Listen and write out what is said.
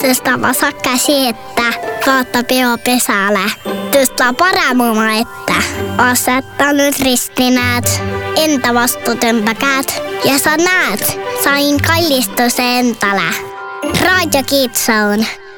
Tõsta käsi ette, vaata peo pesäle. Tõsta parem oma ette. Aseta nüüd risti, näed. Enda vastu tõmba käed. Ja sa näed, sain kallistuse endale. Raadio Kiidsoon.